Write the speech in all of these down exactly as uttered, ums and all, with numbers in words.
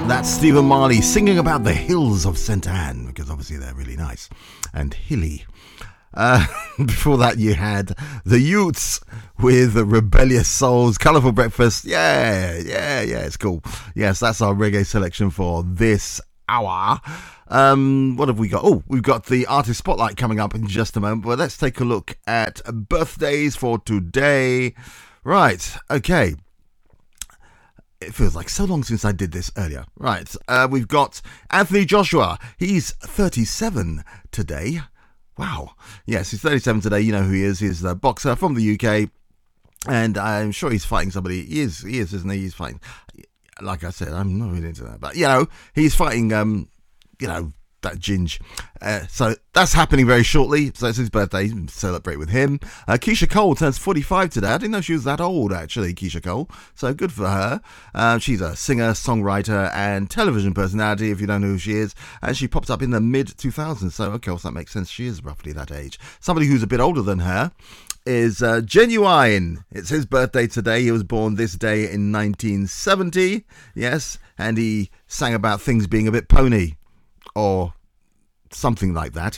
That's Stephen Marley singing about the hills of Saint Anne, because obviously they're really nice and hilly. Uh, before that, you had the Utes with Rebellious Souls, Colourful Breakfast. Yeah, yeah, yeah, it's cool. Yes, that's our reggae selection for this hour. Um, what have we got? Oh, we've got the Artist Spotlight coming up in just a moment, but let's take a look at birthdays for today. Right, okay. It feels like so long since I did this earlier. Right, uh, we've got Anthony Joshua. He's thirty-seven today. Wow. Yes, he's thirty-seven today. You know who he is. He's a boxer from the U K. And I'm sure he's fighting somebody. He is, he is, isn't he? He's fighting. Like I said, I'm not really into that. But, you know, he's fighting, um, you know, that Ginge. Uh, so that's happening very shortly. So it's his birthday. Celebrate with him. Uh, Keisha Cole turns forty-five today. I didn't know she was that old, actually, Keisha Cole. So good for her. Uh, she's a singer, songwriter, and television personality, if you don't know who she is. And she popped up in the mid two thousands. So, okay, well, that makes sense. She is roughly that age. Somebody who's a bit older than her is uh, Genuine. It's his birthday today. He was born this day in nineteen seventy. Yes. And he sang about things being a bit pony. Or something like that.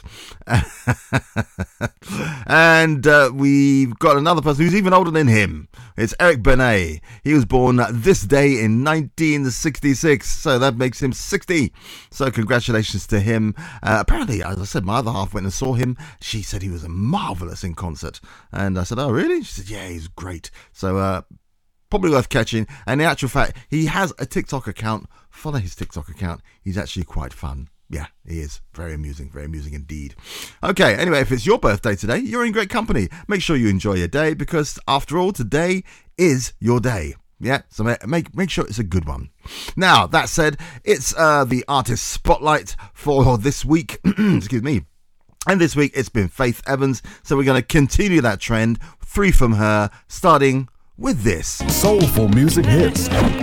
And uh, we've got another person who's even older than him. It's Eric Benet. He was born this day in nineteen sixty-six, so that makes him sixty. So congratulations to him. Uh, apparently, as I said, my other half went and saw him. She said he was marvellous in concert. And I said, oh, really? She said, yeah, he's great. So uh, probably worth catching. And in actual fact, he has a TikTok account. Follow his TikTok account. He's actually quite fun. Yeah, he is. Very amusing, very amusing indeed. Okay, anyway, if it's your birthday today, you're in great company. Make sure you enjoy your day because, after all, today is your day. Yeah, so make make sure it's a good one. Now, that said, it's uh, the Artist Spotlight for this week. Excuse me. And this week, it's been Faith Evans. So we're going to continue that trend. Three from her, starting with this. Soulful music hits.